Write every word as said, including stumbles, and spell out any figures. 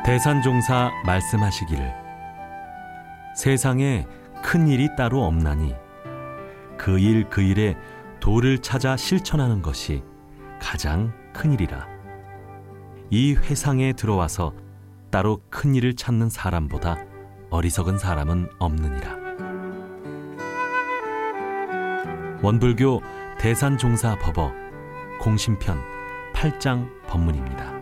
대산종사 말씀하시기를 세상에 큰 일이 따로 없나니 그 일 그 일에 도를 찾아 실천하는 것이 가장 큰 일이라. 이 회상에 들어와서 따로 큰 일을 찾는 사람보다 어리석은 사람은 없느니라. 원불교 대산종사 법어 공심편 팔 장 법문입니다.